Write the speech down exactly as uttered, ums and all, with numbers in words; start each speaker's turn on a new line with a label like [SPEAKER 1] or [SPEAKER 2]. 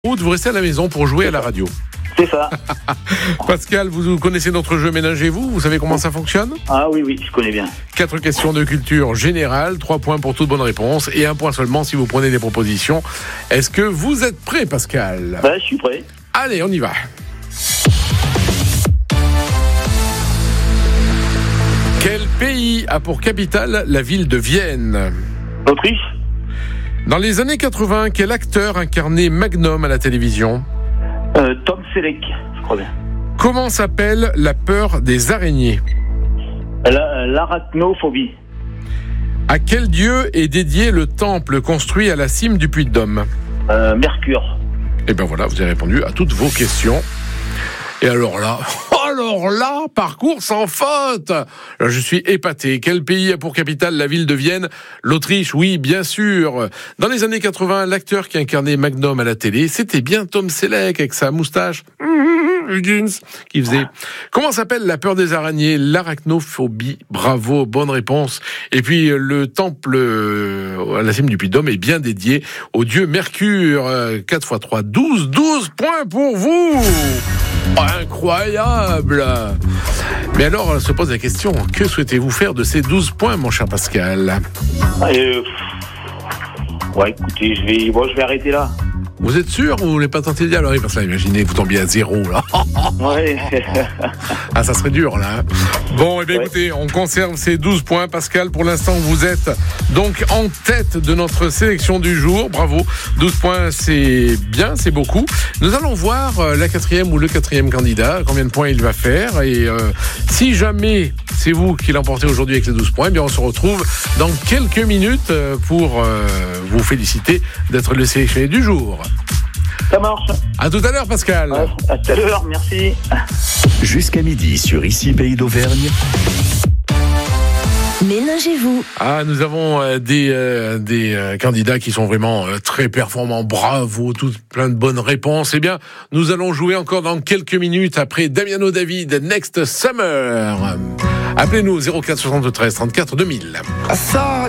[SPEAKER 1] Vous restez à la maison pour jouer à la radio.
[SPEAKER 2] C'est ça.
[SPEAKER 1] Pascal, vous connaissez notre jeu Ménagez-vous. Vous savez comment ça fonctionne ?
[SPEAKER 2] Ah oui, oui, je connais bien.
[SPEAKER 1] Quatre questions de culture générale, trois points pour toute bonne réponse et un point seulement si vous prenez des propositions. Est-ce que vous êtes prêt, Pascal ?
[SPEAKER 2] Bah, je suis prêt.
[SPEAKER 1] Allez, on y va. Quel pays a pour capitale la ville de Vienne ?
[SPEAKER 2] L'Autriche ?
[SPEAKER 1] Dans les années quatre-vingts, quel acteur incarnait Magnum à la télévision ?
[SPEAKER 2] euh, Tom Selleck, je crois bien.
[SPEAKER 1] Comment s'appelle la peur des araignées ?
[SPEAKER 2] La, l'arachnophobie.
[SPEAKER 1] À quel dieu est dédié le temple construit à la cime du Puy-de-Dôme ?
[SPEAKER 2] Euh, Mercure.
[SPEAKER 1] Et bien voilà, vous avez répondu à toutes vos questions. Et alors là, alors là, parcours sans faute. Là, je suis épaté. Quel pays a pour capitale la ville de Vienne ? L'Autriche, oui, bien sûr. Dans les années quatre-vingts, l'acteur qui incarnait Magnum à la télé, c'était bien Tom Selleck avec sa moustache Higgins qui faisait. Comment s'appelle la peur des araignées ? L'arachnophobie. Bravo, bonne réponse. Et puis le temple euh, à la cime du Puy-de-Dôme est bien dédié au dieu Mercure. Euh, quatre fois trois, douze. douze points pour vous. Incroyable. Mais alors, se pose la question, que souhaitez-vous faire de ces douze points, mon cher Pascal ?
[SPEAKER 2] Euh, ouais, écoutez, je vais, bon, je vais arrêter là.
[SPEAKER 1] Vous êtes sûr ou vous voulez pas tenter le diable ? Parce que là, imaginez, vous tombiez à zéro, là.
[SPEAKER 2] Ouais.
[SPEAKER 1] Ah, ça serait dur, là. Hein. Bon, eh bien,
[SPEAKER 2] ouais.
[SPEAKER 1] Écoutez, on conserve ces douze points. Pascal, pour l'instant, vous êtes donc en tête de notre sélection du jour. Bravo. douze points, c'est bien, c'est beaucoup. Nous allons voir euh, la quatrième ou le quatrième candidat, combien de points il va faire. Et euh, si jamais c'est vous qui l'emportez aujourd'hui avec les douze points, eh bien, on se retrouve dans quelques minutes euh, pour euh, vous féliciter d'être le sélectionné du jour.
[SPEAKER 2] Ça marche.
[SPEAKER 1] À tout à l'heure, Pascal.
[SPEAKER 2] Ouais, à tout à l'heure, merci.
[SPEAKER 3] Jusqu'à midi sur Ici Pays d'Auvergne.
[SPEAKER 4] Ménagez-vous.
[SPEAKER 1] Ah, nous avons euh, des euh, des euh, candidats qui sont vraiment euh, très performants. Bravo, toutes plein de bonnes réponses. Eh bien, nous allons jouer encore dans quelques minutes après Damiano David, Next Summer. Appelez-nous zéro quatre soixante-treize trente-quatre deux mille.